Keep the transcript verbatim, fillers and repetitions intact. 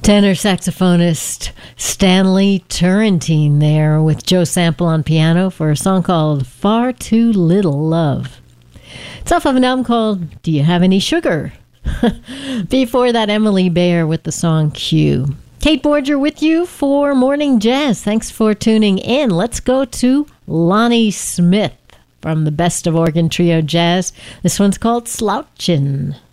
Tenor saxophonist Stanley Turrentine there with Joe Sample on piano for a song called Far Too Little Love. It's off of an album called Do You Have Any Sugar? Before that, Emily Bayer with the song Q. Kate Borger with you for Morning Jazz. Thanks for tuning in. Let's go to Lonnie Smith from the Best of Organ Trio Jazz. This one's called Slouchin'.